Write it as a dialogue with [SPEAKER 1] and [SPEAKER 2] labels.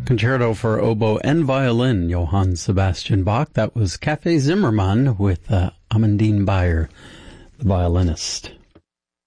[SPEAKER 1] Concerto for oboe and violin, Johann Sebastian Bach. That was Café Zimmermann with Amandine Bayer, the violinist.